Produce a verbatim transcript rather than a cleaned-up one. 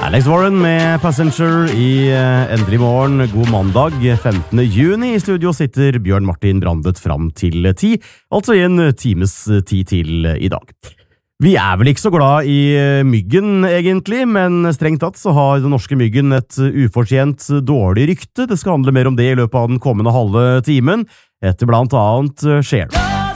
Alex Warren med Passenger i Endelig morgen. God mandag, femtende juni. I studio sitter Bjørn Martin Brandet fram til ti, altså i en times tid til i dag. Vi er vel ikke så glad i myggen egentlig, men strengt tatt så har den norske myggen et ufortjent dårlig rykte. Det skal handle mer om det i løpet av den kommende halve timen, etter blant annet Cher.